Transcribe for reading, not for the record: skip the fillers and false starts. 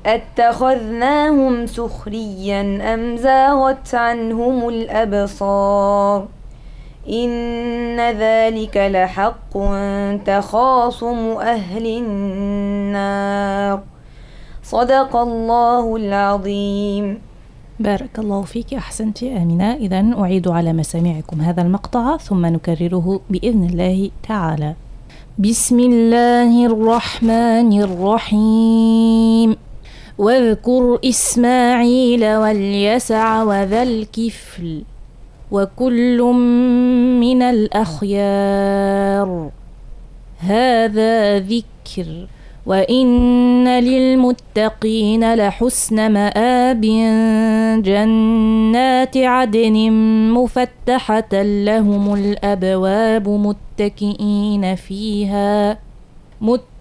أتخذناهم سخريا أم زاغت عنهم الأبصار إن ذلك لحق تخاصم أهل النار صدق الله العظيم. بارك الله فيك، أحسنت يا آمنة. إذن أعيد على مسامعكم هذا المقطع ثم نكرره بإذن الله تعالى. بسم الله الرحمن الرحيم. واذكر إسماعيل واليسع وذا الكفل وكل من الأخيار هذا ذكر وإن للمتقين لحسن مآب جنات عدن مفتحة لهم الأبواب متكئين فيها